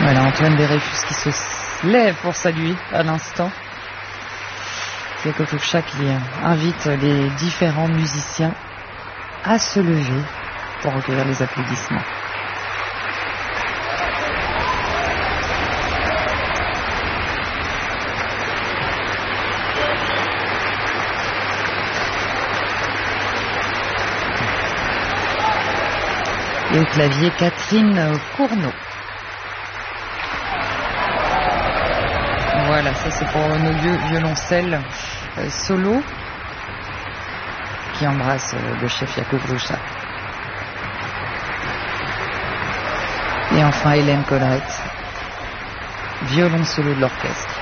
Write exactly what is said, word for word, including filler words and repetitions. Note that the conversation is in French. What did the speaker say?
Voilà, Antoine Dreyfus qui se lève pour saluer à l'instant. Yakov-Loucha qui invite les différents musiciens à se lever pour recueillir les applaudissements. Et au clavier, Catherine Cournot. Voilà, ça c'est pour nos vieux violoncelles euh, solo qui embrassent euh, le chef Yakov-Loucha. Et enfin Hélène Collerette, violon solo de l'orchestre.